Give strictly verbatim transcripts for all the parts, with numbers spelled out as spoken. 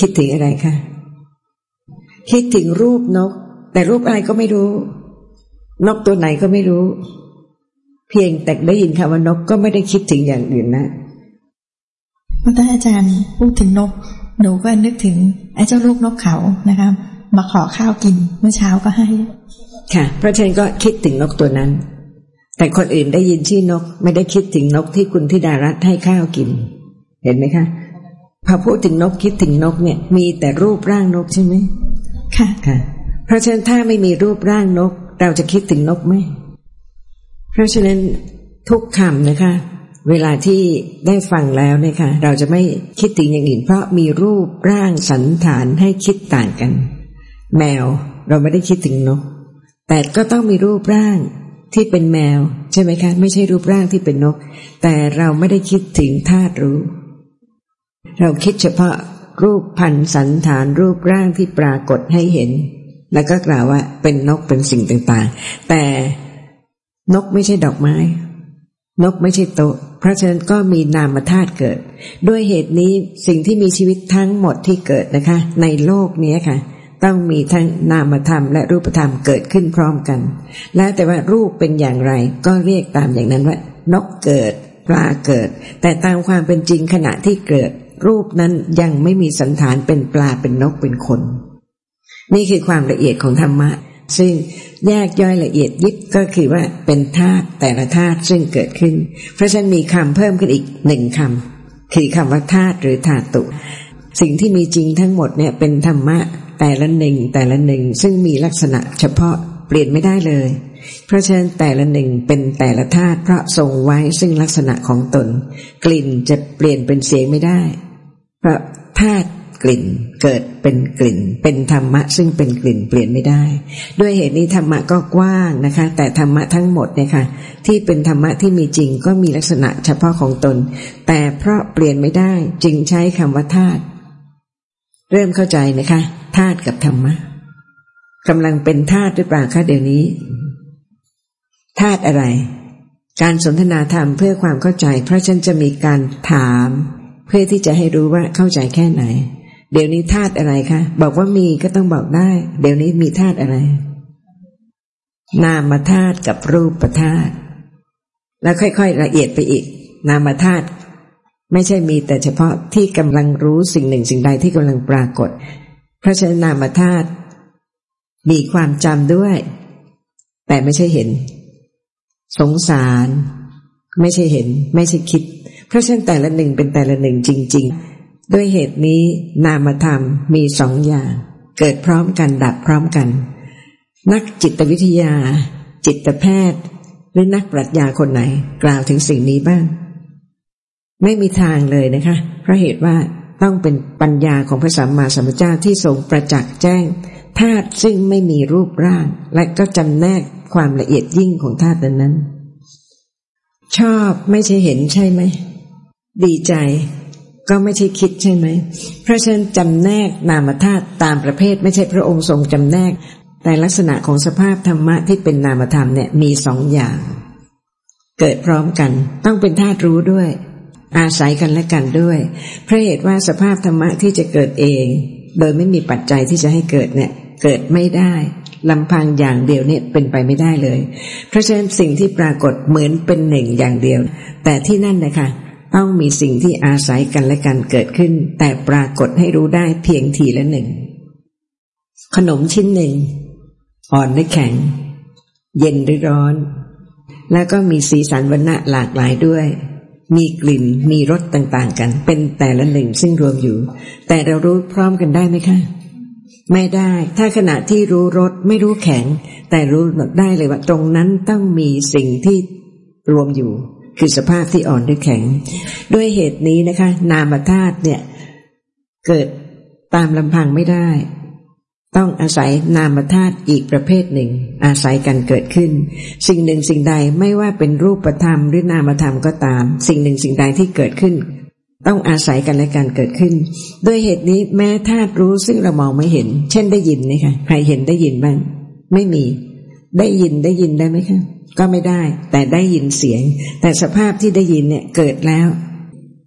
คิดถึงอะไรคะคิดถึงรูปนกแต่รูปอะไรก็ไม่รู้นกตัวไหนก็ไม่รู้เพียงแต่ได้ยินคำว่านกก็ไม่ได้คิดถึงอย่างอื่นนะพระอาจารย์พูดถึงนกหนูก็นึกถึงไอ้เจ้าลูกนกเขานะคะมาขอข้าวกินเมื่อเช้าก็ให้ค่ะเพราะฉะนั้นก็คิดถึงนกตัวนั้นแต่คนอื่นได้ยินชื่อนกไม่ได้คิดถึงนกที่คุณธิดารัตน์ให้ข้าวกินเห็นไหมคะพอพูดถึงนกคิดถึงนกเนี่ยมีแต่รูปร่างนกใช่ไหมค่ะค่ะเพราะฉะนั้นถ้าไม่มีรูปร่างนกเราจะคิดถึงนกไหมเพราะฉะนั้นทุกคำนะคะเวลาที่ได้ฟังแล้วเนี่ยค่ะเราจะไม่คิดถึงอย่างอื่นเพราะมีรูปร่างสันฐานให้คิดต่างกันแมวเราไม่ได้คิดถึงนกแต่ก็ต้องมีรูปร่างที่เป็นแมวใช่ไหมคะไม่ใช่รูปร่างที่เป็นนกแต่เราไม่ได้คิดถึงธาตุรู้เราคิดเฉพาะรูปพันธุ์สันฐานรูปร่างที่ปรากฏให้เห็นแล้วก็กล่าวว่าเป็นนกเป็นสิ่งต่างๆแต่นกไม่ใช่ดอกไม้นกไม่ใช่โต๊ะเพราะฉะนั้นก็มีนามธาตุเกิดด้วยเหตุนี้สิ่งที่มีชีวิตทั้งหมดที่เกิดนะคะในโลกนี้ค่ะต้องมีทั้งนามธรรมและรูปธรรมเกิดขึ้นพร้อมกันแล้วแต่ว่ารูปเป็นอย่างไรก็เรียกตามอย่างนั้นว่านกเกิดปลาเกิดแต่ตามความเป็นจริงขณะที่เกิดรูปนั้นยังไม่มีสันฐานเป็นปลาเป็นนกเป็นคนนี่คือความละเอียดของธรรมะซึ่งแยกย่อยละเอียดยิบก็คือว่าเป็นธาตุแต่ละธาตุซึ่งเกิดขึ้นเพราะฉะนั้นมีคำเพิ่มขึ้นอีกหนึ่งคำคือคำว่าธาตุหรือธาตุสิ่งที่มีจริงทั้งหมดเนี่ยเป็นธรรมะแต่ละหนึ่งแต่ละหนึ่งซึ่งมีลักษณะเฉพาะเปลี่ยนไม่ได้เลยเพราะฉะนั้นแต่ละหนึ่งเป็นแต่ละธาตุเพราะทรงไว้ซึ่งลักษณะของตนกลิ่นจะเปลี่ยนเป็นเสียงไม่ได้เพราะธาตุกลิ่นเกิดเป็นกลิ่นเป็นธรรมะซึ่งเป็นกลิ่นเปลี่ยนไม่ได้ด้วยเหตุนี้ธรรมะก็กว้างนะคะแต่ธรรมะทั้งหมดเนี่ยค่ะที่เป็นธรรมะที่มีจริงก็มีลักษณะเฉพาะของตนแต่เพราะเปลี่ยนไม่ได้จึงใช้คำว่าธาตุเริ่มเข้าใจนะคะธาตุกับธรรมะกำลังเป็นธาตุหรือเปล่าคะเดี๋ยวนี้ธาตุอะไรการสนทนาธรรมเพื่อความเข้าใจเพราะฉันจะมีการถามเพื่อที่จะให้รู้ว่าเข้าใจแค่ไหนเดี๋ยวนี้ธาตุอะไรคะบอกว่ามีก็ต้องบอกได้เดี๋ยวนี้มีธาตุอะไรนามธาตุกับรูปธาตุแล้วค่อยๆละเอียดไปอีกนามธาตุไม่ใช่มีแต่เฉพาะที่กำลังรู้สิ่งหนึ่งสิ่งใดที่กำลังปรากฏเพราะฉะนั้นนามธาตุมีความจำด้วยแต่ไม่ใช่เห็นสงสารไม่ใช่เห็นไม่ใช่คิดเพราะฉะนั้นแต่ละหนึ่งเป็นแต่ละหนึ่งจริงๆด้วยเหตุนี้นามธรรมมีสองอย่างเกิดพร้อมกันดับพร้อมกันนักจิตวิทยาจิตแพทย์หรือนักปรัชญาคนไหนกล่าวถึงสิ่งนี้บ้างไม่มีทางเลยนะคะเพราะเหตุว่าต้องเป็นปัญญาของพระสัมมาสัมพุทธเจ้าที่ทรงประจักษ์แจ้งธาตุซึ่งไม่มีรูปร่างและก็จำแนกความละเอียดยิ่งของธาตุนั้นชอบไม่ใช่เห็นใช่ไหมดีใจก็ไม่ใช่คิดใช่ไหมเพราะฉะนั้นจำแนกนามธาตุตามประเภทไม่ใช่พระองค์ทรงจำแนกแต่ลักษณะของสภาพธรรมะที่เป็นนามธรรมเนี่ยมีสองอย่างเกิดพร้อมกันต้องเป็นธาตุรู้ด้วยอาศัยกันและกันด้วยเพราะเหตุว่าสภาพธรรมะที่จะเกิดเองโดยไม่มีปัจจัยที่จะให้เกิดเนี่ยเกิดไม่ได้ลำพังอย่างเดียวเนี่ยเป็นไปไม่ได้เลยเพราะฉะนั้นสิ่งที่ปรากฏเหมือนเป็นหนึ่งอย่างเดียวแต่ที่นั่นนะคะต้องมีสิ่งที่อาศัยกันและกันเกิดขึ้นแต่ปรากฏให้รู้ได้เพียงทีละหนึ่งขนมชิ้นหนึ่งอ่อนหรือแข็งเย็นหรือร้อนแล้วก็มีสีสันวรรณะหลากหลายด้วยมีกลิ่นมีรสต่างๆกันเป็นแต่ละหนึ่งซึ่งรวมอยู่แต่เรารู้พร้อมกันได้ไหมคะไม่ได้ถ้าขณะที่รู้รสไม่รู้แข็งแต่รู้ได้เลยว่าตรงนั้นต้องมีสิ่งที่รวมอยู่คือสภาพที่อ่อนหรือแข็งด้วยเหตุนี้นะคะนามธาตุเนี่ยเกิดตามลำพังไม่ได้ต้องอาศัยนามธาตุอีกประเภทหนึ่งอาศัยกันเกิดขึ้นสิ่งหนึ่งสิ่งใดไม่ว่าเป็นรูปธรรมหรือนามธรรมก็ตามสิ่งหนึ่งสิ่งใดที่เกิดขึ้นต้องอาศัยกันและกันเกิดขึ้นด้วยเหตุนี้แม้ธาตุรู้ซึ่งเรามองไม่เห็นเช่นได้ยินนี่ค่ะใครเห็นได้ยินบ้างไม่มีได้ยินได้ยินได้ไหมคะก็ไม่ได้แต่ได้ยินเสียงแต่สภาพที่ได้ยินเนี่ยเกิดแล้ว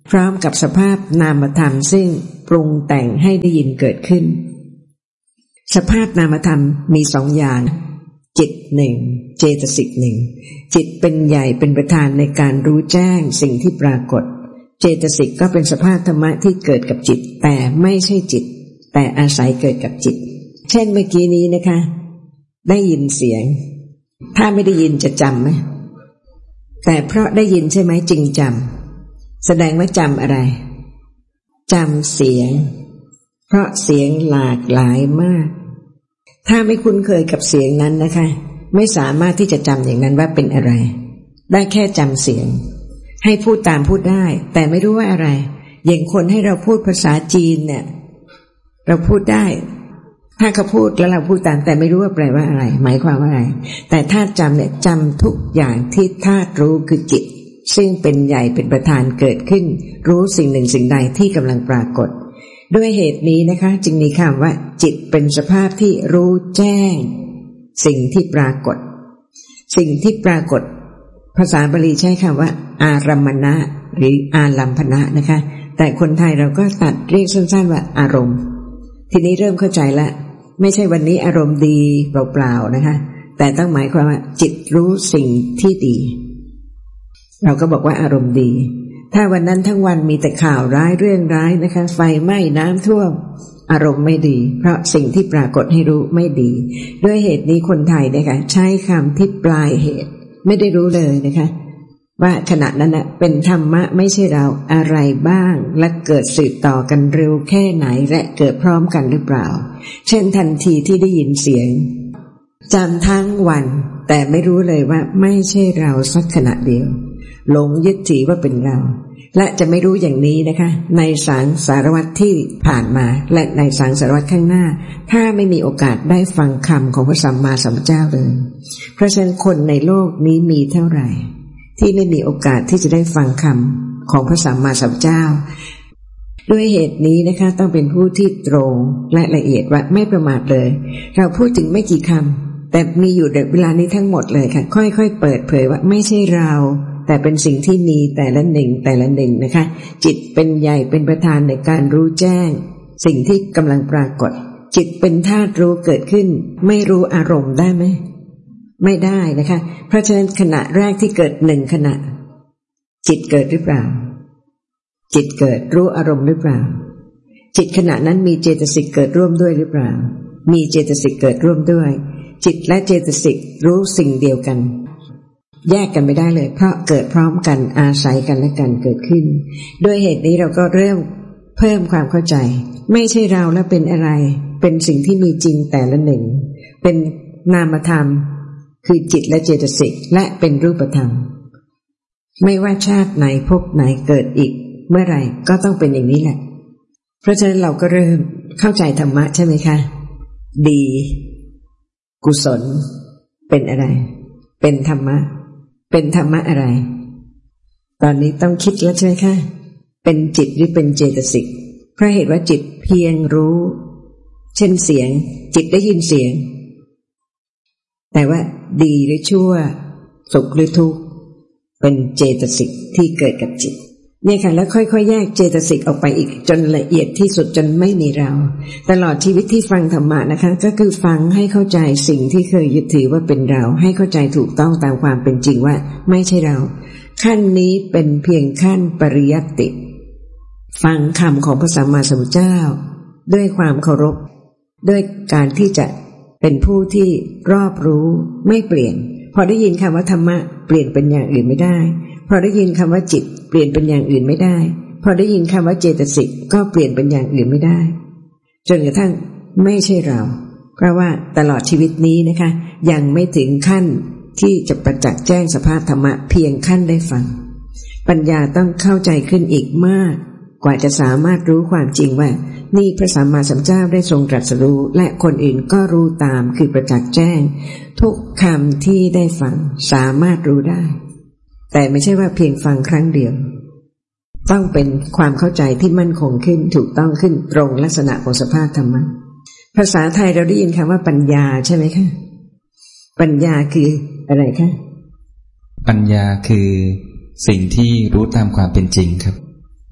พร้อมกับสภาพนามธรรมซึ่งปรุงแต่งให้ได้ยินเกิดขึ้นสภาพนามธรรมมีสองอย่างจิตหนึ่งเจตสิกหนึ่งจิตเป็นใหญ่เป็นประธานในการรู้แจ้งสิ่งที่ปรากฏเจตสิกก็เป็นสภาพธรรมะที่เกิดกับจิตแต่ไม่ใช่จิตแต่อาศัยเกิดกับจิตเช่นเมื่อกี้นี้นะคะได้ยินเสียงถ้าไม่ได้ยินจะจำไหมแต่เพราะได้ยินใช่ไหมจึงจำแสดงว่าจำอะไรจำเสียงเพราะเสียงหลากหลายมากถ้าไม่คุ้นเคยกับเสียงนั้นนะคะไม่สามารถที่จะจำอย่างนั้นว่าเป็นอะไรได้แค่จำเสียงให้พูดตามพูดได้แต่ไม่รู้ว่าอะไรอย่างคนให้เราพูดภาษาจีนเนี่ยเราพูดได้ถ้าเขาพูดแล้วเราพูดตามแต่ไม่รู้ว่าแปลว่าอะไรหมายความว่าอะไรแต่ธาตุจำเนี่ยจำทุกอย่างที่ธาตุรู้คือจิตซึ่งเป็นใหญ่เป็นประธานเกิดขึ้นรู้สิ่งหนึ่งสิ่งใดที่กำลังปรากฏด้วยเหตุนี้นะคะจึงมีคำว่าจิตเป็นสภาพที่รู้แจ้งสิ่งที่ปรากฏสิ่งที่ปรากฏภาษาบาลีใช้คำว่าอารัมมณะหรืออาลัมพนะนะคะแต่คนไทยเราก็ตัดเรียกสั้นๆว่าอารมณ์ทีนี้เริ่มเข้าใจละไม่ใช่วันนี้อารมณ์ดีเปล่าๆนะคะแต่ต้องหมายความว่าจิตรู้สิ่งที่ดีเราก็บอกว่าอารมณ์ดีถ้าวันนั้นทั้งวันมีแต่ข่าวร้ายเรื่องร้ายนะคะไฟไหม้น้ำท่วมอารมณ์ไม่ดีเพราะสิ่งที่ปรากฏให้รู้ไม่ดีด้วยเหตุนี้คนไทยนะคะใช้คำที่ปลายเหตุไม่ได้รู้เลยนะคะว่าขณะนั้นนะเป็นธรรมะไม่ใช่เราอะไรบ้างและเกิดสืบต่อกันเร็วแค่ไหนและเกิดพร้อมกันหรือเปล่าเช่นทันทีที่ได้ยินเสียงจำทั้งวันแต่ไม่รู้เลยว่าไม่ใช่เราสักขณะเดียวหลงยึดถือว่าเป็นเราและจะไม่รู้อย่างนี้นะคะในสังสารวัฏที่ผ่านมาและในสังสารวัฏข้างหน้าถ้าไม่มีโอกาสได้ฟังคำของพระสัมมาสัมพุทธเจ้าเลยเพราะฉะนั้นคนในโลกนี้มีเท่าไหร่ที่ไม่มีโอกาสที่จะได้ฟังคำของพระสัมมาสัมพุทธเจ้าด้วยเหตุนี้นะคะต้องเป็นผู้ที่ตรงและละเอียดว่าไม่ประมาทเลยเราพูดถึงไม่กี่คำแต่มีอยู่ในเวลานี้ทั้งหมดเลยค่ะค่อยๆเปิดเผยว่าไม่ใช่เราแต่เป็นสิ่งที่มีแต่ละหนึ่งแต่ละหนึ่งนะคะจิตเป็นใหญ่เป็นประธานในการรู้แจ้งสิ่งที่กำลังปรากฏจิตเป็นธาตุรู้เกิดขึ้นไม่รู้อารมณ์ได้ไหมไม่ได้นะคะเพราะฉะนั้นขณะแรกที่เกิดหนึ่งขณะจิตเกิดหรือเปล่าจิตเกิดรู้อารมณ์หรือเปล่าจิตขณะนั้นมีเจตสิกเกิดร่วมด้วยหรือเปล่ามีเจตสิกเกิดร่วมด้วยจิตและเจตสิกรู้สิ่งเดียวกันแยกกันไม่ได้เลยเพราะเกิดพร้อมกันอาศัยกันและกันเกิดขึ้นด้วยเหตุนี้เราก็เริ่มเพิ่มความเข้าใจไม่ใช่เราแล้วเป็นอะไรเป็นสิ่งที่มีจริงแต่ละหนึ่งเป็นนามธรรมคือจิตและเจตสิกและเป็นรูปธรรมไม่ว่าชาติไหนภพไหนเกิดอีกเมื่อไหร่ก็ต้องเป็นอย่างนี้แหละเพราะฉะนั้นเราก็เริ่มเข้าใจธรรมะใช่ไหมคะดีกุศลเป็นอะไรเป็นธรรมะเป็นธรรมะอะไรตอนนี้ต้องคิดแล้วใช่ไหมคะเป็นจิตหรือเป็นเจตสิกเพราะเหตุว่าจิตเพียงรู้เช่นเสียงจิตได้ยินเสียงแต่ว่าดีหรือชั่วสุขหรือทุกข์เป็นเจตสิกที่เกิดกับจิตเนี่ยค่ะแล้วค่อยๆแยกเจตสิกออกไปอีกจนละเอียดที่สุดจนไม่มีเราตลอดชีวิตที่ฟังธรรมะนะคะก็คือฟังให้เข้าใจสิ่งที่เคยยึดถือว่าเป็นเราให้เข้าใจถูกต้องตามความเป็นจริงว่าไม่ใช่เราขั้นนี้เป็นเพียงขั้นปริยัติฟังคำของพระสัมมาสัมพุทธเจ้าด้วยความเคารพด้วยการที่จะเป็นผู้ที่รอบรู้ไม่เปลี่ยนพอได้ยินคำว่าธรรมะเปลี่ยนเป็นอย่างอื่นไม่ได้พอได้ยินคำว่าจิตเปลี่ยนเป็นอย่างอื่นไม่ได้พอได้ยินคำว่าเจตสิกก็เปลี่ยนเป็นอย่างอื่นไม่ได้จนกระทั่งไม่ใช่เราเพราะว่าตลอดชีวิตนี้นะคะยังไม่ถึงขั้นที่จะประจักษ์แจ้งสภาพธรรมะเพียงขั้นได้ฟังปัญญาต้องเข้าใจขึ้นอีกมากกว่าจะสามารถรู้ความจริงว่านี่พระสัมมาสัมพุทธเจ้าได้ทรงตรัสรู้และคนอื่นก็รู้ตามคือประจักษ์แจ้งทุกคำที่ได้ฟังสามารถรู้ได้แต่ไม่ใช่ว่าเพียงฟังครั้งเดียวต้องเป็นความเข้าใจที่มั่นคงขึ้นถูกต้องขึ้นตรงลักษณะของสภาพธรรมะภาษาไทยเราได้ยินคำว่าปัญญาใช่ไหมคะปัญญาคืออะไรคะปัญญาคือสิ่งที่รู้ตามความเป็นจริงครับ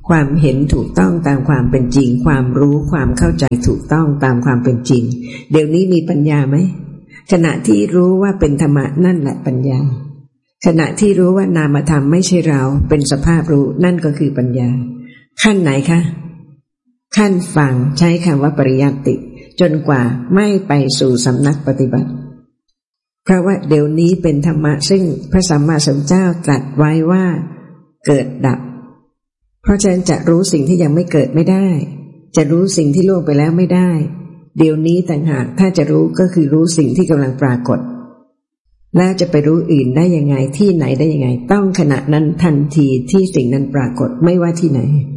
ความเห็นถูกต้องตามความเป็นจริงความรู้ความเข้าใจถูกต้องตามความเป็นจริงเดี๋ยวนี้มีปัญญาไหมขณะที่รู้ว่าเป็นธรรมะนั่นแหละปัญญาขณะที่รู้ว่านามธรรมไม่ใช่เราเป็นสภาพรู้นั่นก็คือปัญญาขั้นไหนคะขั้นฟังใช้คำว่าปริยัติจนกว่าไม่ไปสู่สำนักปฏิบัติเพราะว่าเดี๋ยวนี้เป็นธรรมะซึ่งพระสัมมาสัมพุทธเจ้าตรัสไว้ว่าเกิดดับเพราะฉะนั้นจะรู้สิ่งที่ยังไม่เกิดไม่ได้จะรู้สิ่งที่ล่วงไปแล้วไม่ได้เดี๋ยวนี้ต่างหากถ้าจะรู้ก็คือรู้สิ่งที่กำลังปรากฏแล้วจะไปรู้อื่นได้ยังไงที่ไหนได้ยังไงต้องขณะนั้นทันทีที่สิ่งนั้นปรากฏไม่ว่าที่ไหน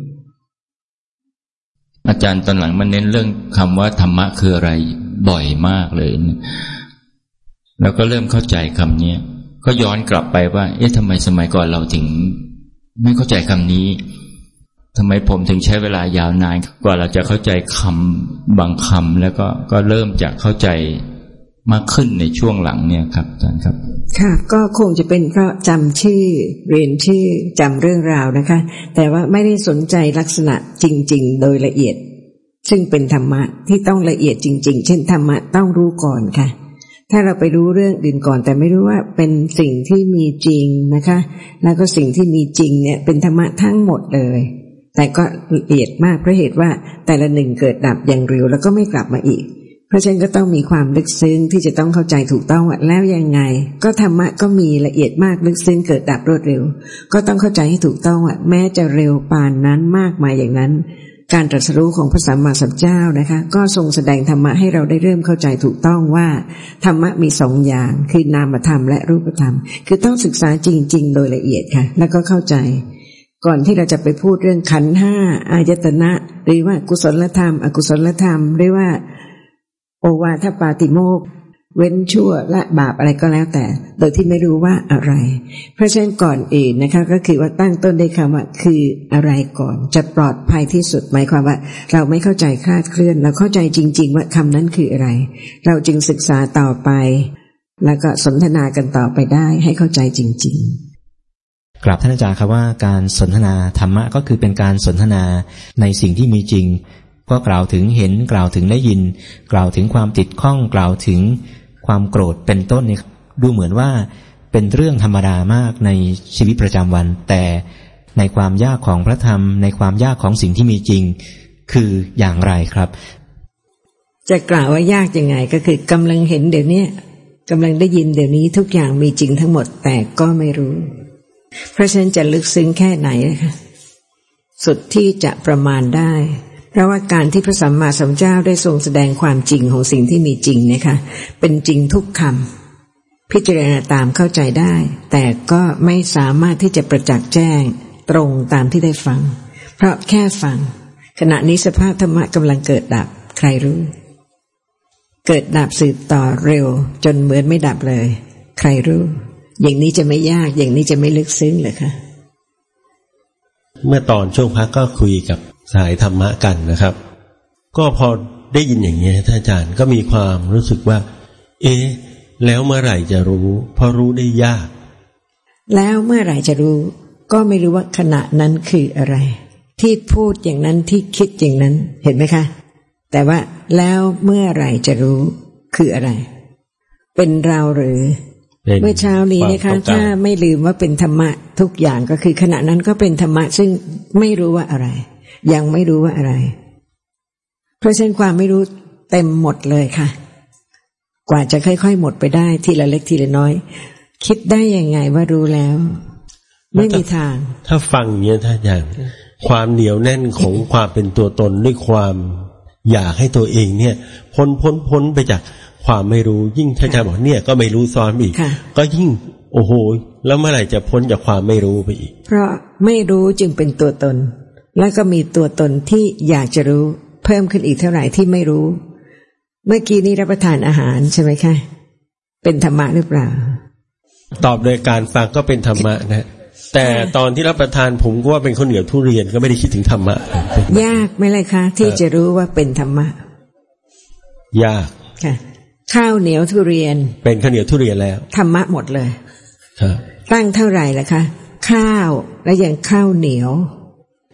อาจารย์ตอนหลังมันเน้นเรื่องคำว่าธรรมะคืออะไรบ่อยมากเลยนะแล้วก็เริ่มเข้าใจคำนี้ก็ย้อนกลับไปว่าเอ๊ะทำไมสมัยก่อนเราถึงไม่เข้าใจคำนี้ทำไมผมถึงใช้เวลายาวนานกว่าเราจะเข้าใจคำบางคำแล้วก็ก็เริ่มจะเข้าใจมากขึ้นในช่วงหลังเนี่ยครับอาจารย์ครับค่ะก็คงจะเป็นเพราะจำชื่อเรียนชื่อจำเรื่องราวนะคะแต่ว่าไม่ได้สนใจลักษณะจริงๆโดยละเอียดซึ่งเป็นธรรมะที่ต้องละเอียดจริงๆเช่นธรรมะต้องรู้ก่อนค่ะถ้าเราไปรู้เรื่องอื่นก่อนแต่ไม่รู้ว่าเป็นสิ่งที่มีจริงนะคะแล้วก็สิ่งที่มีจริงเนี่ยเป็นธรรมะทั้งหมดเลยแต่ก็ละเอียดมากเพราะเหตุว่าแต่ละหนึ่งเกิดดับอย่างเร็วแล้วก็ไม่กลับมาอีกเพราะฉะนั้นก็ต้องมีความลึกซึ้งที่จะต้องเข้าใจถูกต้องว่าแล้วยังไงก็ธรรมะก็มีละเอียดมากลึกซึ้งเกิดดับรวดเร็วก็ต้องเข้าใจให้ถูกต้องว่าแม้จะเร็วปานนั้นมากมายอย่างนั้นการตรัสรู้ของพระสัมมาสัมพุทธเจ้านะคะก็ทรงแสดงธรรมะให้เราได้เริ่มเข้าใจถูกต้องว่าธรรมะมีสองอย่างคือนามธรรมและรูปธรรมคือต้องศึกษาจริงๆโดยละเอียดค่ะแล้วก็เข้าใจก่อนที่เราจะไปพูดเรื่องขันธ์ห้าอายตนะหรือว่ากุศลธรรมอกุศลธรรมหรือว่าโอวาทปาติโมกข์เว้นชั่วละบาปอะไรก็แล้วแต่โดยที่ไม่รู้ว่าอะไรเพราะฉะนั้นก่อนอื่นนะคะก็คือว่าตั้งต้นด้วยคำว่าคืออะไรก่อนจะปลอดภัยที่สุดหมายความว่าเราไม่เข้าใจคลาดเคลื่อนเราเข้าใจจริงๆว่าคำนั้นคืออะไรเราจึงศึกษาต่อไปแล้วก็สนทนากันต่อไปได้ให้เข้าใจจริงๆกราบท่านอาจารย์ครับว่าการสนทนาธรรมะก็คือเป็นการสนทนาในสิ่งที่มีจริงก็กล่าวถึงเห็นกล่าวถึงได้ยินกล่าวถึงความติดข้องกล่าวถึงความโกรธเป็นต้นนี่ดูเหมือนว่าเป็นเรื่องธรรมดามากในชีวิตประจำวันแต่ในความยากของพระธรรมในความยากของสิ่งที่มีจริงคืออย่างไรครับจะกล่าวว่ายากยังไงก็คือกำลังเห็นเดี๋ยวนี้กำลังได้ยินเดี๋ยวนี้ทุกอย่างมีจริงทั้งหมดแต่ก็ไม่รู้เพราะฉะนั้นจะลึกซึ้งแค่ไหนนะคะสุดที่จะประมาณได้เพราะว่าการที่พระสัมมาสัมพุทธเจ้าได้ทรงแสดงความจริงของสิ่งที่มีจริงนะคะเป็นจริงทุกคำพิจารณาตามเข้าใจได้แต่ก็ไม่สามารถที่จะประจักษ์แจ้งตรงตามที่ได้ฟังเพราะแค่ฟังขณะนี้สภาพธรรมะกำลังเกิดดับใครรู้เกิดดับสืบต่อเร็วจนเหมือนไม่ดับเลยใครรู้อย่างนี้จะไม่ยากอย่างนี้จะไม่ลึกซึ้งเลยค่ะเมื่อตอนช่วงพักก็คุยกับสายธรรมะกันนะครับก็พอได้ยินอย่างนี้ท่านอาจารย์ก็มีความรู้สึกว่าเอ๊ะแล้วเมื่อไหร่จะรู้เพราะรู้ได้ยากแล้วเมื่อไหร่จะรู้ก็ไม่รู้ว่าขณะนั้นคืออะไรที่พูดอย่างนั้นที่คิดอย่างนั้นเห็นไหมคะแต่ว่าแล้วเมื่อไหร่จะรู้คืออะไรเป็นเราหรือเมื่อเช้านี้นะคะถ้าไม่ลืมว่าเป็นธรรมะทุกอย่างก็คือขณะนั้นก็เป็นธรรมะซึ่งไม่รู้ว่าอะไรยังไม่รู้ว่าอะไรเพราะฉะนั้นความไม่รู้เต็มหมดเลยค่ะกว่าจะค่อยๆหมดไปได้ทีละเล็กทีละน้อยคิดได้ยังไงว่ารู้แล้วไม่มีทางถ้าฟังอย่างนี้ท่านอาจารย์ความเหนียวแน่นของความเป็นตัวตนด้วยความอยากให้ตัวเองเนี่ยพ้นพ้นพ้นไปจากความไม่รู้ยิ่งท่านอาจารย์บอกเนี่ยก็ไม่รู้ซ้อนอีกก็ยิ่งโอ้โหแล้วเมื่อไหร่จะพ้นจากความไม่รู้ไปอีกเพราะไม่รู้จึงเป็นตัวตนแล้วก็มีตัวตนที่อยากจะรู้เพิ่มขึ้นอีกเท่าไหร่ที่ไม่รู้เมื่อกี้นี้รับประทานอาหารใช่ไหมคะเป็นธรรมะหรือเปล่าตอบโดยการฟังก็เป็นธรรมะนะแต่ตอนที่รับประทานผมก็ว่าเป็นข้าวเหนียวทุเรียนก็ไม่ได้คิดถึงธรรมะยากไหมเลยคะที่จะรู้ว่าเป็นธรรมะยากค่ะข้าวเหนียวทุเรียนเป็นข้าวเหนียวทุเรียนแล้วธรรมะหมดเลยครับตั้งเท่าไหร่ล่ะคะข้าวและอย่างข้าวเหนียว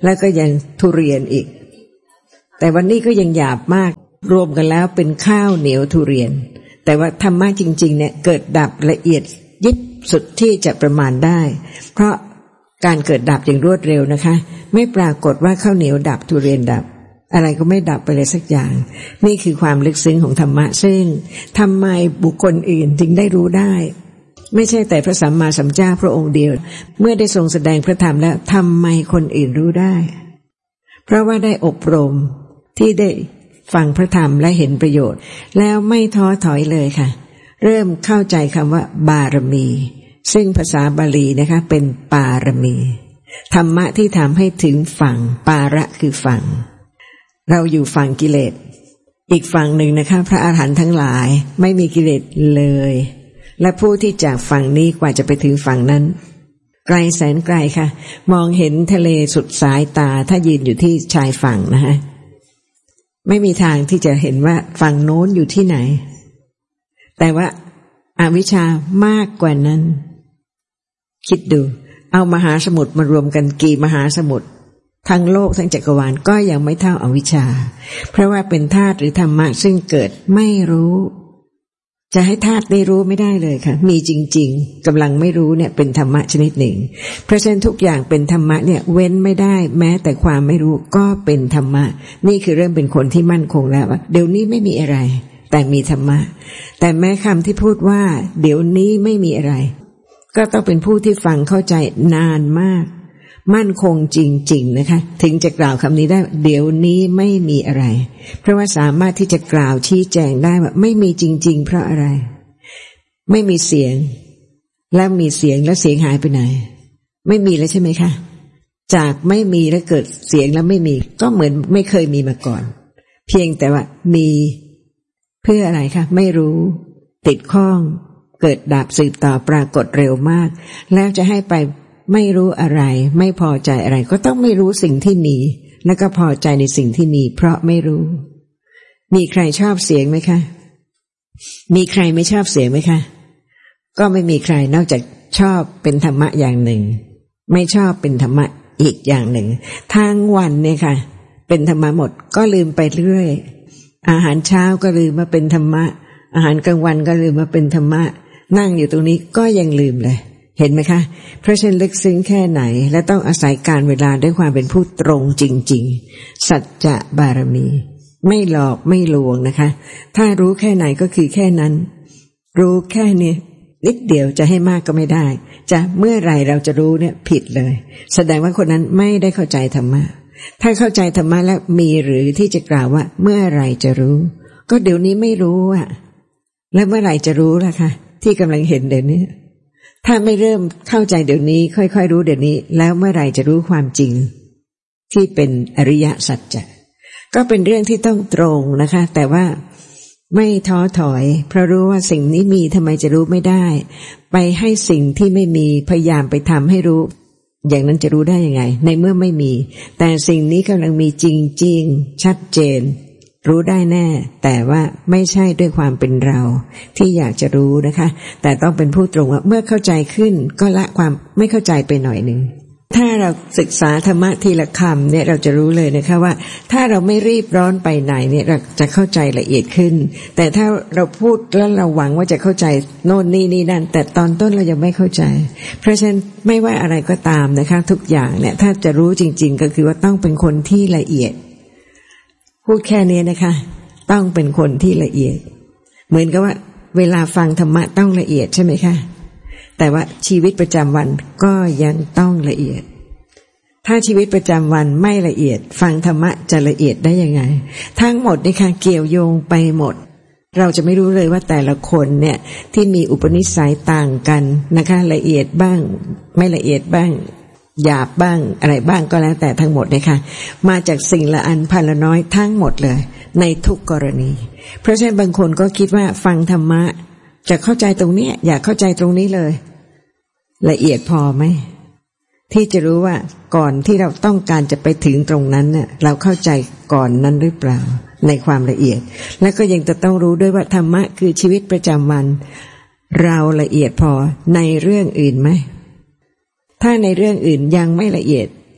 แล้วก็ยังทุเรียนอีกแต่วันนี้ก็ยังหยาบมากรวมกันแล้วเป็นข้าวเหนียวทุเรียนแต่ว่าธรรมะจริงๆเนี่ยเกิดดับละเอียดยิบสุดที่จะประมาณได้เพราะการเกิดดับอย่างรวดเร็วนะคะไม่ปรากฏว่าข้าวเหนียวดับทุเรียนดับอะไรก็ไม่ดับไปเลยสักอย่างนี่คือความลึกซึ้งของธรรมะซึ่งทำไมบุคคลอื่นจึงได้รู้ได้ไม่ใช่แต่พระสัมมาสัมพุทธเจ้าพระองค์เดียวเมื่อได้ทรงแสดงพระธรรมแล้วทำไมคนอื่นรู้ได้เพราะว่าได้อบรมที่ได้ฟังพระธรรมและเห็นประโยชน์แล้วไม่ท้อถอยเลยค่ะเริ่มเข้าใจคำว่าบารมีซึ่งภาษาบาลีนะคะเป็นปารมีธรรมะที่ทำให้ถึงฝั่งปาระคือฝั่งเราอยู่ฝั่งกิเลสอีกฝั่งหนึ่งนะคะพระอรหันต์ทั้งหลายไม่มีกิเลสเลยและผู้ที่จากฝั่งนี้กว่าจะไปถึงฝั่งนั้นไกลแสนไกลค่ะมองเห็นทะเลสุดสายตาถ้ายืนอยู่ที่ชายฝั่งนะฮะไม่มีทางที่จะเห็นว่าฝั่งโน้นอยู่ที่ไหนแต่ว่าอวิชชามากกว่านั้นคิดดูเอามหาสมุทรมารวมกันกี่มหาสมุทรทั้งโลกทั้งจักรวาลก็ยังไม่เท่าอวิชชาเพราะว่าเป็นธาตุหรือธรรมะซึ่งเกิดไม่รู้จะให้ธาตุได้รู้ไม่ได้เลยค่ะมีจริงๆกำลังไม่รู้เนี่ยเป็นธรรมะชนิดหนึ่งเพราะฉะนั้นทุกอย่างเป็นธรรมะเนี่ยเว้นไม่ได้แม้แต่ความไม่รู้ก็เป็นธรรมะนี่คือเริ่มเป็นคนที่มั่นคงแล้วว่าเดี๋ยวนี้ไม่มีอะไรแต่มีธรรมะแต่แม้คำที่พูดว่าเดี๋ยวนี้ไม่มีอะไรก็ต้องเป็นผู้ที่ฟังเข้าใจนานมากมั่นคงจริงๆนะคะถึงจะกล่าวคำนี้ได้เดี๋ยวนี้ไม่มีอะไรเพราะว่าสามารถที่จะกล่าวชี้แจงได้ว่าไม่มีจริงๆเพราะอะไรไม่มีเสียงแล้วมีเสียงแล้วเสียงหายไปไหนไม่มีแล้วใช่ไหมคะจากไม่มีแล้วเกิดเสียงแล้วไม่มีก็เหมือนไม่เคยมีมาก่อนเพียงแต่ว่ามีเพื่ออะไรคะไม่รู้ติดข้องเกิดดับสืบต่อปรากฏเร็วมากแล้วจะให้ไปไม่รู้อะไรไม่พอใจอะไรก็ต้องไม่รู้สิ่งที่มีแล้วก็พอใจในสิ่งที่มีเพราะไม่รู้มีใครชอบเสียงไหมคะมีใครไม่ชอบเสียงไหมคะก็ไม่มีใครนอกจากชอบเป็นธรรมะอย่างหนึ่งไม่ชอบเป็นธรรมะอีกอย่างหนึ่งทั้งวันเนี่ยค่ะเป็นธรรมะหมดก็ลืมไปเรื่อยอาหารเช้าก็ลืมมาเป็นธรรมะอาหารกลางวันก็ลืมมาเป็นธรรมะนั่งอยู่ตรงนี้ก็ยังลืมเลยเห็นไหมคะเพราะฉะนั้นลึกซึ้งแค่ไหนและต้องอาศัยการเวลาด้วยความเป็นผู้ตรงจริงๆสัจจะบารมีไม่หลอกไม่ลวงนะคะถ้ารู้แค่ไหนก็คือแค่นั้นรู้แค่นี้นิดเดียวจะให้มากก็ไม่ได้จะเมื่อไรเราจะรู้เนี่ยผิดเลยแสดงว่าคนนั้นไม่ได้เข้าใจธรรมะถ้าเข้าใจธรรมะแล้วมีหรือที่จะกล่าวว่าเมื่อไรจะรู้ก็เดี๋ยวนี้ไม่รู้อ่ะแล้วเมื่อไรจะรู้ล่ะคะที่กำลังเห็นเดี๋ยวนี้ถ้าไม่เริ่มเข้าใจเดี๋ยวนี้ค่อยๆรู้เดี๋ยวนี้แล้วเมื่อไรจะรู้ความจริงที่เป็นอริยสัจจะก็เป็นเรื่องที่ต้องตรงนะคะแต่ว่าไม่ท้อถอยเพราะรู้ว่าสิ่งนี้มีทำไมจะรู้ไม่ได้ไปให้สิ่งที่ไม่มีพยายามไปทำให้รู้อย่างนั้นจะรู้ได้ยังไงในเมื่อไม่มีแต่สิ่งนี้กำลังมีจริงๆชัดเจนรู้ได้แน่แต่ว่าไม่ใช่ด้วยความเป็นเราที่อยากจะรู้นะคะแต่ต้องเป็นผู้ตรงว่าเมื่อเข้าใจขึ้นก็ละความไม่เข้าใจไปหน่อยหนึ่งถ้าเราศึกษาธรรมะทีละคำเนี่ยเราจะรู้เลยนะคะว่าถ้าเราไม่รีบร้อนไปไหนเนี่ยเราจะเข้าใจละเอียดขึ้นแต่ถ้าเราพูดแล้วเราหวังว่าจะเข้าใจโน่นนี่นี่นั่นแต่ตอนต้นเรายังไม่เข้าใจเพราะฉะนั้นไม่ว่าอะไรก็ตามนะคะทุกอย่างเนี่ยถ้าจะรู้จริงๆก็คือว่าต้องเป็นคนที่ละเอียดพูดแค่นี้นะคะต้องเป็นคนที่ละเอียดเหมือนกับว่าเวลาฟังธรรมะต้องละเอียดใช่ไหมคะแต่ว่าชีวิตประจำวันก็ยังต้องละเอียดถ้าชีวิตประจำวันไม่ละเอียดฟังธรรมะจะละเอียดได้ยังไงทั้งหมดนี่ค่ะเกี่ยวโยงไปหมดเราจะไม่รู้เลยว่าแต่ละคนเนี่ยที่มีอุปนิสัยต่างกันนะคะละเอียดบ้างไม่ละเอียดบ้างหยาบบ้างอะไรบ้างก็แล้วแต่ทั้งหมดนะคะมาจากสิ่งละอันพันละน้อยทั้งหมดเลยในทุกกรณีเพราะฉะนั้นบางคนก็คิดว่าฟังธรรมะจะเข้าใจตรงนี้อยากเข้าใจตรงนี้เลยละเอียดพอไหมที่จะรู้ว่าก่อนที่เราต้องการจะไปถึงตรงนั้นเนี่ยเราเข้าใจก่อนนั้นหรือเปล่าในความละเอียดและก็ยังจะต้องรู้ด้วยว่าธรรมะคือชีวิตประจำวันเราละเอียดพอในเรื่องอื่นไหมถ้าในเรื่องอื่นยังไม่ละเอียด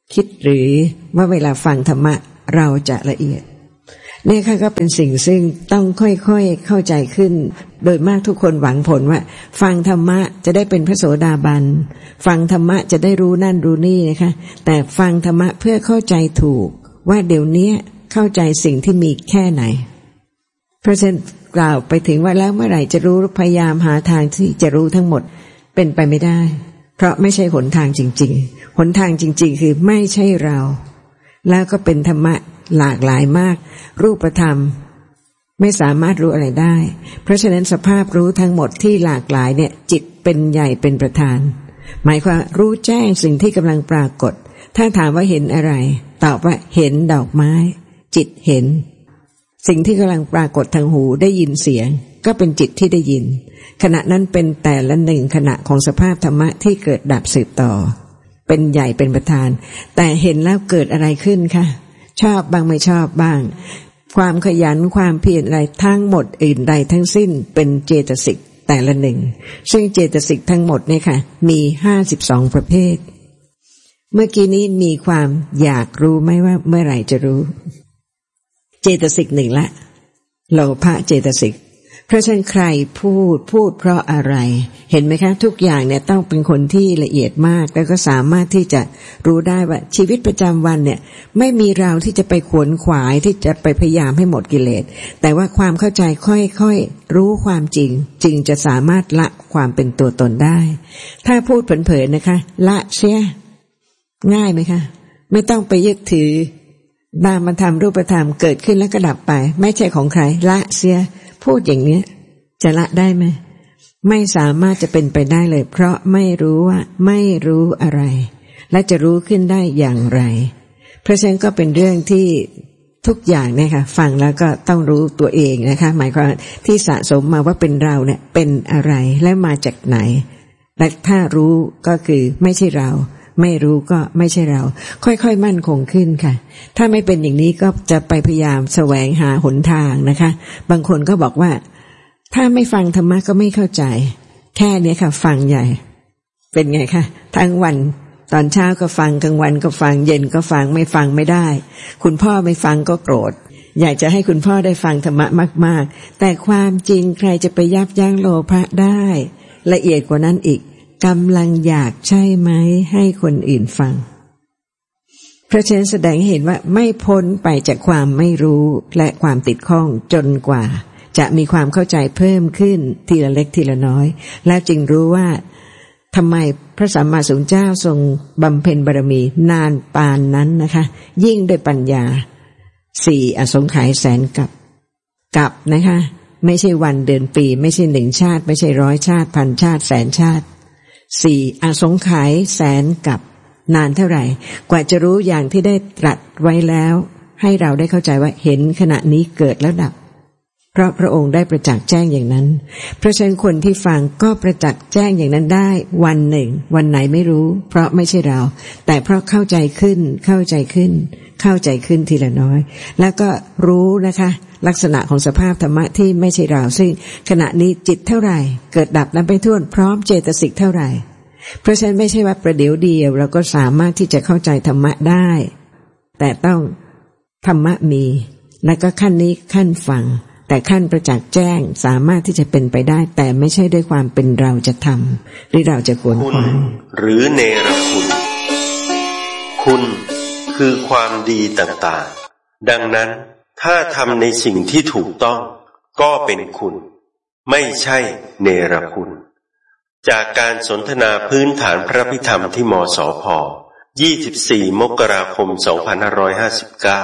คิดหรือว่าเวลาฟังธรรมะเราจะละเอียดนี่ค่ะก็เป็นสิ่งซึ่งต้องค่อยๆเข้าใจขึ้นโดยมากทุกคนหวังผลว่าฟังธรรมะจะได้เป็นพระโสดาบันฟังธรรมะจะได้รู้นั่นรู้นี่นะคะแต่ฟังธรรมะเพื่อเข้าใจถูกว่าเดี๋ยวนี้เข้าใจสิ่งที่มีแค่ไหนเพราะฉะนั้นกล่าวไปถึงว่าแล้วเมื่อไหร่จะรู้พยายามหาทางที่จะรู้ทั้งหมดเป็นไปไม่ได้เพราะไม่ใช่หนทางจริงๆหนทางจริงๆคือไม่ใช่เราแล้วก็เป็นธรรมะหลากหลายมากรูปธรรมไม่สามารถรู้อะไรได้เพราะฉะนั้นสภาพรู้ทั้งหมดที่หลากหลายเนี่ยจิตเป็นใหญ่เป็นประธานหมายความรู้แจ้งสิ่งที่กำลังปรากฏถ้าถามว่าเห็นอะไรตอบว่าเห็นดอกไม้จิตเห็นสิ่งที่กำลังปรากฏทางหูได้ยินเสียงก็เป็นจิตที่ได้ยินขณะนั้นเป็นแต่ละหนึ่งขณะของสภาพธรรมะที่เกิดดับสืบต่อเป็นใหญ่เป็นประธานแต่เห็นแล้วเกิดอะไรขึ้นคะชอบบ้างไม่ชอบบ้างความขยันความเพียรอะไรทั้งหมดอื่นใดทั้งสิ้นเป็นเจตสิกแต่ละหนึ่งซึ่งเจตสิกทั้งหมดเนี่ยค่ะมีห้าสิบสองประเภทเมื่อกี้นี้มีความอยากรู้ไหมว่าเมื่อไหร่จะรู้เจตสิกหนึ่งละโลภะเจตสิกเพราะฉะนั้นใครพูดพูดเพราะอะไรเห็นไหมคะทุกอย่างเนี่ยต้องเป็นคนที่ละเอียดมากแล้วก็สามารถที่จะรู้ได้ว่าชีวิตประจำวันเนี่ยไม่มีเราที่จะไปขวนขวายที่จะไปพยายามให้หมดกิเลสแต่ว่าความเข้าใจค่อยๆรู้ความจริงจึงจะสามารถละความเป็นตัวตนได้ถ้าพูดเผลอๆนะคะละเสียง่ายไหมคะไม่ต้องไปยึดถือนามธรรมรูปธรรมเกิดขึ้นแล้วก็ดับไปไม่ใช่ของใครละเสียพูดอย่างนี้จะละได้ไหมไม่สามารถจะเป็นไปได้เลยเพราะไม่รู้ว่าไม่รู้อะไรและจะรู้ขึ้นได้อย่างไรเพราะฉะนั้นก็เป็นเรื่องที่ทุกอย่างเนี่ยค่ะฟังแล้วก็ต้องรู้ตัวเองนะคะหมายความที่สะสมมาว่าเป็นเราเนี่ยเป็นอะไรและมาจากไหนและถ้ารู้ก็คือไม่ใช่เราไม่รู้ก็ไม่ใช่เราค่อยๆมั่นคงขึ้นค่ะถ้าไม่เป็นอย่างนี้ก็จะไปพยายามแสวงหาหนทางนะคะบางคนก็บอกว่าถ้าไม่ฟังธรรมะก็ไม่เข้าใจแค่นี้ค่ะฟังใหญ่เป็นไงคะทั้งวันตอนเช้าก็ฟังกลางวันก็ฟังเย็นก็ฟังไม่ฟังไม่ได้คุณพ่อไม่ฟังก็โกรธอยากจะให้คุณพ่อได้ฟังธรรมะมากๆแต่ความจริงใครจะไปยับยั้งโลภะได้ละเอียดกว่านั้นอีกกำลังอยากใช่ไหมให้คนอื่นฟังเพราะฉะนั้นแสดงให้เห็นว่าไม่พ้นไปจากความไม่รู้และความติดข้องจนกว่าจะมีความเข้าใจเพิ่มขึ้นทีละเล็กทีละน้อยแล้วจึงรู้ว่าทำไมพระสัมมาสัมพุทธเจ้าทรงบำเพ็ญบารมีนานปานนั้นนะคะยิ่งด้วยปัญญาสี่อสงไขยแสนกับกับนะคะไม่ใช่วันเดือนปีไม่ใช่หนึ่งชาติไม่ใช่ร้อยชาติพันชาติแสนชาติสี่อสงไขยแสนกับนานเท่าไหร่กว่าจะรู้อย่างที่ได้ตรัสไว้แล้วให้เราได้เข้าใจว่าเห็นขณะนี้เกิดแล้วดับเพราะพระองค์ได้ประจักษ์แจ้งอย่างนั้นเพราะฉะนั้นคนที่ฟังก็ประจักษ์แจ้งอย่างนั้นได้วันหนึ่งวันไหนไม่รู้เพราะไม่ใช่เราแต่เพราะเข้าใจขึ้นเข้าใจขึ้นเข้าใจขึ้นทีละน้อยแล้วก็รู้นะคะลักษณะของสภาพธรรมะที่ไม่ใช่เราซึ่งขณะนี้จิตเท่าไหร่เกิดดับนั้นไปทั่วพร้อมเจตสิกเท่าไหร่เพราะฉะนั้นไม่ใช่ว่าประเดี๋ยวเดียวเราก็สามารถที่จะเข้าใจธรรมะได้แต่ต้องธรรมะมีแล้วก็ขั้นนี้ขั้นฟังแต่ขั้นประจักษ์แจ้งสามารถที่จะเป็นไปได้แต่ไม่ใช่ด้วยความเป็นเราจะทำหรือเราจะขวนขวายหรือเนรคุณคุณคือความดีต่างๆดังนั้นถ้าทำในสิ่งที่ถูกต้องก็เป็นคุณไม่ใช่เนรคุณจากการสนทนาพื้นฐานพระพิธรรมที่มสพ.ยี่สิบสี่มกราคมสองพันห้าร้อยห้าสิบเก้า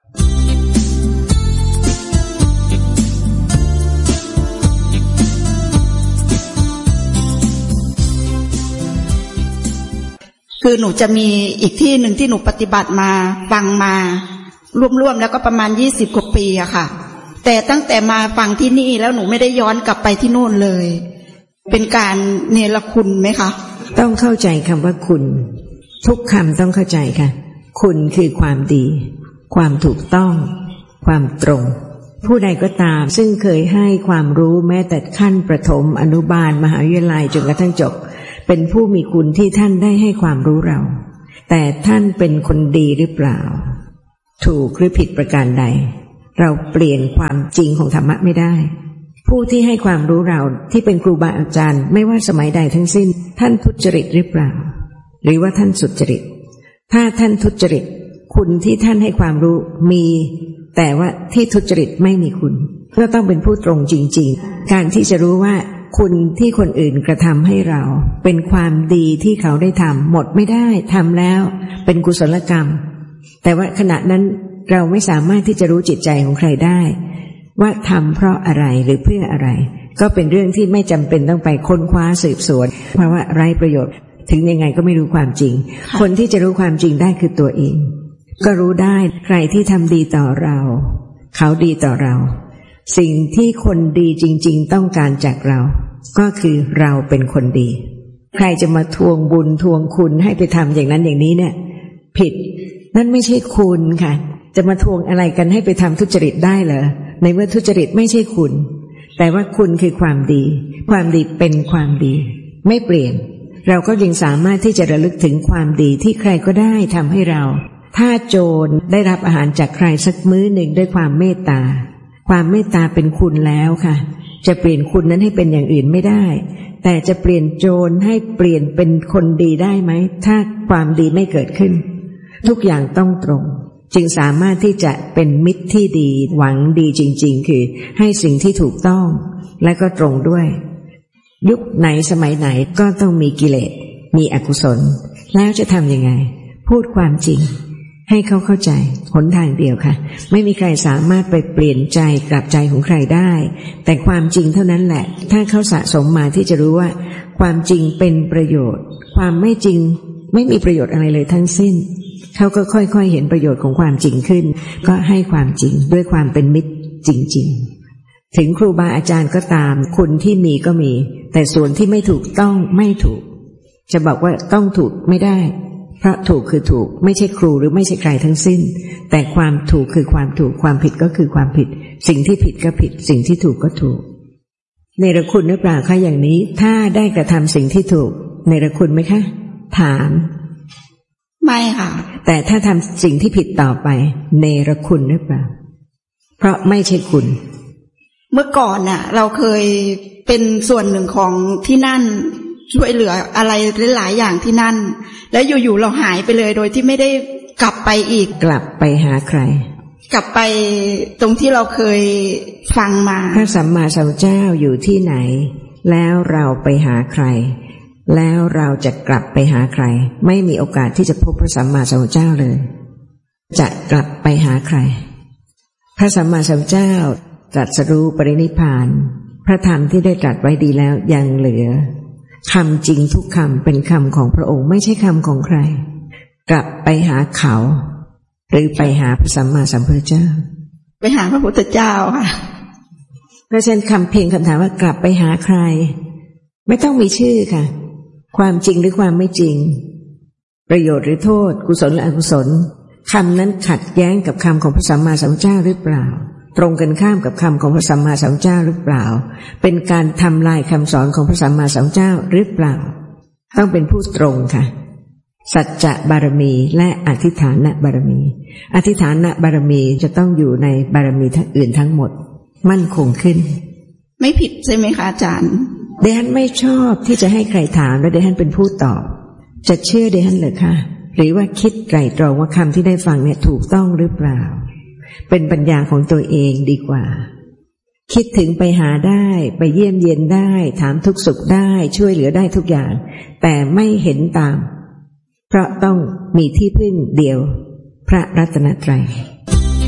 คือหนูจะมีอีกที่หนึ่งที่หนูปฏิบัติมาฟังมารวมๆแล้วก็ประมาณยี่สิบกว่าปีอะค่ะแต่ตั้งแต่มาฟังที่นี่แล้วหนูไม่ได้ย้อนกลับไปที่โน่นเลยเป็นการเนรคุณไหมคะต้องเข้าใจคำว่าคุณทุกคำต้องเข้าใจค่ะคุณคือความดีความถูกต้องความตรงผู้ใดก็ตามซึ่งเคยให้ความรู้แม้แต่ขั้นประถมอนุบาลมหาวิทยาลัยจนกระทั่งจบเป็นผู้มีคุณที่ท่านได้ให้ความรู้เราแต่ท่านเป็นคนดีหรือเปล่าถูกหรือผิดประการใดเราเปลี่ยนความจริงของธรรมะไม่ได้ผู้ที่ให้ความรู้เราที่เป็นครูบาอาจารย์ไม่ว่าสมัยใดทั้งสิ้นท่านทุจริตหรือเปล่าหรือว่าท่านสุจริตถ้าท่านทุจริตคุณที่ท่านให้ความรู้มีแต่ว่าที่ทุจริตไม่มีคุณก็ต้องเป็นผู้ตรงจริงๆการที่จะรู้ว่าคุณที่คนอื่นกระทำให้เราเป็นความดีที่เขาได้ทำหมดไม่ได้ทำแล้วเป็นกุศลกรรมแต่ว่าขณะนั้นเราไม่สามารถที่จะรู้จิตใจของใครได้ว่าทำเพราะอะไรหรือเพื่ออะไรก็เป็นเรื่องที่ไม่จำเป็นต้องไปค้นคว้าสืบสวนเพราะว่าไร้ประโยชน์ถึงยังไงก็ไม่รู้ความจริงคนที่จะรู้ความจริงได้คือตัวเองก็รู้ได้ใครที่ทำดีต่อเราเขาดีต่อเราสิ่งที่คนดีจริงๆต้องการจากเราก็คือเราเป็นคนดีใครจะมาทวงบุญทวงคุณให้ไปทำอย่างนั้นอย่างนี้เนี่ยผิดนั่นไม่ใช่คุณค่ะจะมาทวงอะไรกันให้ไปทำทุจริตได้เหรอในเมื่อทุจริตไม่ใช่คุณแต่ว่าคุณคือความดีความดีเป็นความดีไม่เปลี่ยนเราก็ยังสามารถที่จะระลึกถึงความดีที่ใครก็ได้ทำให้เราถ้าโจรได้รับอาหารจากใครสักมื้อหนึ่งด้วยความเมตตาความเมตตาเป็นคุณแล้วค่ะจะเปลี่ยนคุณนั้นให้เป็นอย่างอื่นไม่ได้แต่จะเปลี่ยนโจรให้เปลี่ยนเป็นคนดีได้ไหมถ้าความดีไม่เกิดขึ้นทุกอย่างต้องตรงจึงสามารถที่จะเป็นมิตรที่ดีหวังดีจริงๆคือให้สิ่งที่ถูกต้องและก็ตรงด้วยยุคไหนสมัยไหนก็ต้องมีกิเลสมีอกุศลแล้วจะทำยังไงพูดความจริงให้เขาเข้าใจหนทางเดียวค่ะไม่มีใครสามารถไปเปลี่ยนใจกลับใจของใครได้แต่ความจริงเท่านั้นแหละถ้าเขาสะสมมาที่จะรู้ว่าความจริงเป็นประโยชน์ความไม่จริงไม่มีประโยชน์อะไรเลยทั้งสิ้นเขาก็ค่อยๆเห็นประโยชน์ของความจริงขึ้นก็ให้ความจริงด้วยความเป็นมิตรจริงๆถึงครูบาอาจารย์ก็ตามคุณที่มีก็มีแต่ส่วนที่ไม่ถูกต้องไม่ถูกจะบอกว่าต้องถูกไม่ได้เพราะถูกคือถูกไม่ใช่ครูหรือไม่ใช่ใครทั้งสิ้นแต่ความถูกคือความถูกความผิดก็คือความผิดสิ่งที่ผิดก็ผิดสิ่งที่ถูกก็ถูกเนรคุณหรือเปล่าคะอย่างนี้ถ้าได้กระทำสิ่งที่ถูกเนรคุณไหมคะถามไม่ค่ะแต่ถ้าทำสิ่งที่ผิดต่อไปเนรคุณหรือเปล่าเพราะไม่ใช่คุณเมื่อก่อนน่ะเราเคยเป็นส่วนหนึ่งของที่นั่นช่วยเหลืออะไรหลายๆอย่างที่นั่นแล้วอยู่ๆเราหายไปเลยโดยที่ไม่ได้กลับไปอีกกลับไปหาใครกลับไปตรงที่เราเคยฟังมาพระสัมมาสัมพุทธเจ้าอยู่ที่ไหนแล้วเราไปหาใครแล้วเราจะกลับไปหาใครไม่มีโอกาสที่จะพบพระสัมมาสัมพุทธเจ้าเลยจะกลับไปหาใครพระสัมมาสัมพุทธเจ้าตรัสรู้ปรินิพพานพระธรรมที่ได้ตรัสไว้ดีแล้วยังเหลือคำจริงทุกคำเป็นคำของพระองค์ไม่ใช่คำของใครกลับไปหาเขาหรือไปหาพระสัมมาสัมพุทธเจ้าไปหาพระพุทธเจ้าค่ะเพราะฉะนั้นคำเพียงคำถามว่ากลับไปหาใครไม่ต้องมีชื่อค่ะความจริงหรือความไม่จริงประโยชน์หรือโทษกุศลหรืออกุศลคำนั้นขัดแย้งกับคำของพระสัมมาสัมพุทธเจ้าหรือเปล่าตรงกันข้ามกับคำของพระสัมมาสัมพุทธเจ้าหรือเปล่าเป็นการทำลายคำสอนของพระสัมมาสัมพุทธเจ้าหรือเปล่าต้องเป็นผู้ตรงค่ะสัจจะบารมีและอธิฐานบารมีอธิฐานบารมีจะต้องอยู่ในบารมีทั้งอื่นทั้งหมดมั่นคงขึ้นไม่ผิดใช่ไหมคะอาจารย์เดฮันไม่ชอบที่จะให้ใครถามและเดฮันเป็นผู้ตอบจะเชื่อเดฮันเหรอคะหรือว่าคิดไตร่ตรองว่าคำที่ได้ฟังเนี่ยถูกต้องหรือเปล่าเป็นปัญญาของตัวเองดีกว่าคิดถึงไปหาได้ไปเยี่ยมเยียนได้ถามทุกสุขได้ช่วยเหลือได้ทุกอย่างแต่ไม่เห็นตามเพราะต้องมีที่พึ่งเดียวพระรัตนตรัย